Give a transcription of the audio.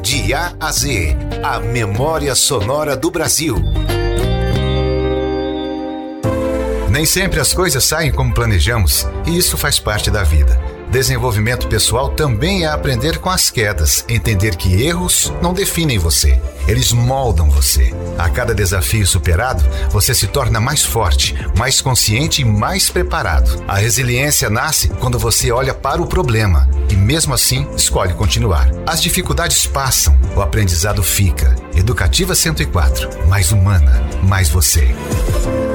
De A a Z, a memória sonora do Brasil. Nem sempre as coisas saem como planejamos, e isso faz parte da vida. Desenvolvimento pessoal também é aprender com as quedas, entender que erros não definem você, eles moldam você. A cada desafio superado, você se torna mais forte, mais consciente e mais preparado. A resiliência nasce quando você olha para o problema e, mesmo assim, escolhe continuar. As dificuldades passam, o aprendizado fica. Educativa 104, mais humana, mais você.